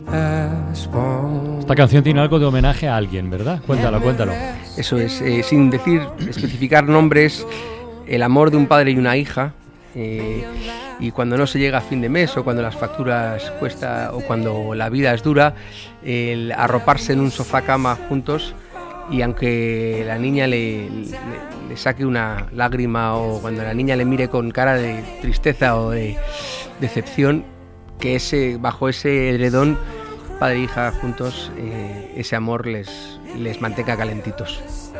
Esta canción tiene algo de homenaje a alguien, ¿verdad? Cuéntalo. Eso es, sin especificar nombres, el amor de un padre y una hija, y cuando no se llega a fin de mes o cuando las facturas cuesta o cuando la vida es dura, el arroparse en un sofá cama juntos, y aunque la niña le saque una lágrima o cuando la niña le mire con cara de tristeza o de decepción, que bajo ese edredón, padre e hija juntos, ese amor les mantenga calentitos.